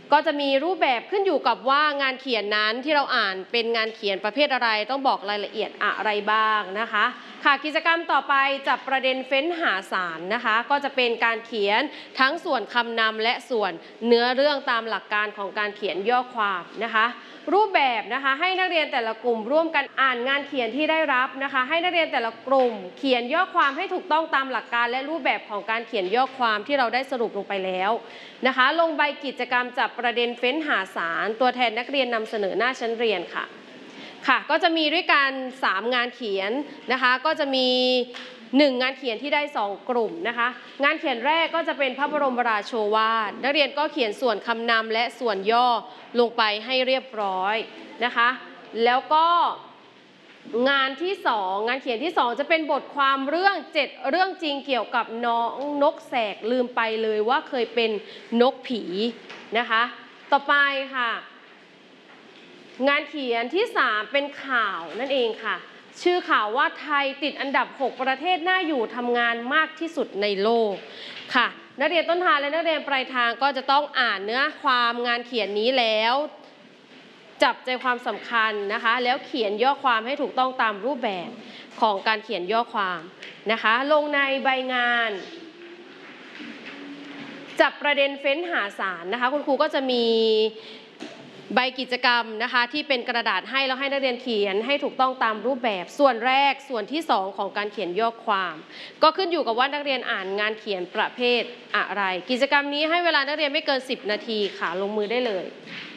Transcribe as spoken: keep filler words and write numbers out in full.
ก็จะมีรูปแบบขึ้นอยู่กับว่างานเขียนนั้นที่เราอ่านเป็นงานเขียนประเภทอะไรต้องบอกรายละเอียดอะไรบ้างนะคะค่ะกิจกรรมต่อไปจับประเด็นเฟ้นหาสารนะคะก็จะเป็นการเขียนทั้งส่วนคำนำและส่วนเนื้อเรื่องตามหลักการของการเขียนย่อความนะคะรูปแบบนะคะให้นักเรียนแต่ละกลุ่มร่วมกันอ่านงานเขียนที่ได้รับนะคะให้นักเรียนแต่ละกลุ่มเขียนย่อความให้ถูกต้องตามหลักการและรูปแบบของการเขียนย่อความที่เราได้สรุปลงไปแล้วนะคะลงใบกิจกรรมจับประเด็นเฟ้นหาสารตัวแทนนักเรียนนำเสนอหน้าชั้นเรียนค่ะค่ะก็จะมีด้วยกันสามงานเขียนนะคะก็จะมีหนึ่งงานเขียนที่ได้สองกลุ่มนะคะงานเขียนแรกก็จะเป็นพระบรมราโชวาทนักเรียนก็เขียนส่วนคำนำและส่วนย่อลงไปให้เรียบร้อยนะคะแล้วก็งานที่สองงานเขียนที่สองจะเป็นบทความเรื่องเจ็ดเรื่องจริงเกี่ยวกับน้องนกแสกลืมไปเลยว่าเคยเป็นนกผีนะคะต่อไปค่ะงานเขียนที่สามเป็นข่าวนั่นเองค่ะชื่อข่าวว่าไทยติดอันดับหกประเทศน่าอยู่ทำงานมากที่สุดในโลกค่ะนักเรียนต้นทางและนักเรียนปลายทางก็จะต้องอ่านเนื้อความงานเขียนนี้แล้วจับใจความสำคัญนะคะแล้วเขียนย่อความให้ถูกต้องตามรูปแบบของการเขียนย่อความนะคะลงในใบงานจับประเด็นเฟ้นหาสารนะคะคุณครูก็จะมีใบกิจกรรมนะคะที่เป็นกระดาษให้แล้วให้นักเรียนเขียนให้ถูกต้องตามรูปแบบส่วนแรกส่วนที่สองของการเขียนย่อความก็ขึ้นอยู่กับว่านักเรียนอ่านงานเขียนประเภทอะไรกิจกรรมนี้ให้เวลานักเรียนไม่เกินสิบนาทีค่ะลงมือได้เลย